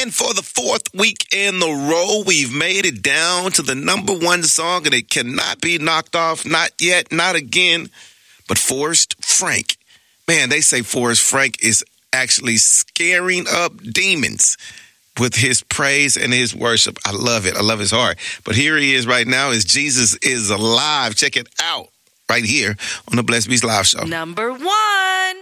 And for the fourth week in a row, we've made it down to the number one song, and it cannot be knocked off. Not yet, not again. But Forrest Frank. Man, they say Forrest Frank is actually scaring up demons with his praise and his worship. I love it. I love his heart. But here he is right now as Jesus is alive. Check it out right here on the Blessed Beast Live Show. Number one.